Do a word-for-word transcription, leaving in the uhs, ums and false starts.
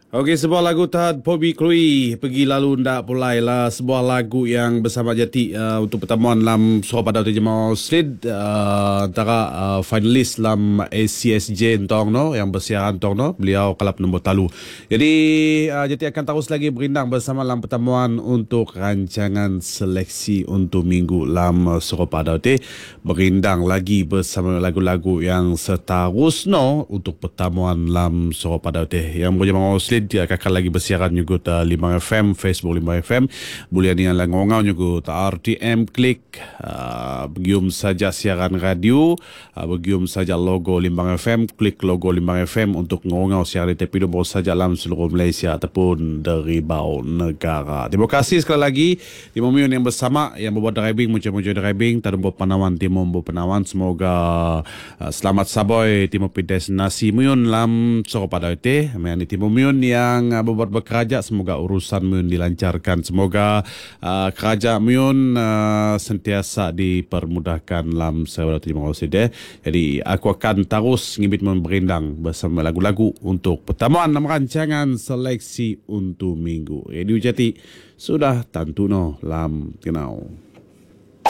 Okey, sebuah lagu tahad Bobby Chloe, Pergi Lalu Ndak Pulai lah, sebuah lagu yang bersama Jati uh, untuk pertemuan dalam Surau Padang Jemaah Slid uh, antara uh, finalis dalam A C S J Entong no, yang bersiaran Entong no, beliau kalap nombor talu. Jadi uh, Jati akan terus lagi berindang bersama dalam pertemuan untuk rancangan seleksi untuk minggu dalam Surau Padang te, berindang lagi bersama lagu-lagu yang seterusnya untuk pertemuan dalam Surau Padang te yang berjemaah Slid. Dia akan lagi bersiaran juga di lima F M, Facebook lima F M. Boleh ni yang ngongau juga R T M klik uh, begium saja siaran radio, uh, begium saja logo lima F M, klik logo lima F M untuk ngongau siaran tapi baru saja dalam seluruh Malaysia ataupun dari bau negara. Terima kasih sekali lagi Timur Miun yang bersama yang membuat driving, muncul-muncul driving, tadi membuat penawan Timur membuat penawan. Semoga uh, selamat saboy Timur destinasi Miun lam Surau Padang te, yang Timur Miun yang uh, berbuat bekerja, semoga urusan Miun dilancarkan, semoga uh, kerajaan Miun uh, sentiasa dipermudahkan dalam Sarawak Timur Leste. Jadi aku akan terus ngibit memberindang bersama lagu-lagu untuk pertemuan dalam rancangan seleksi untuk minggu. Radio Jati sudah tentu no lam kenal.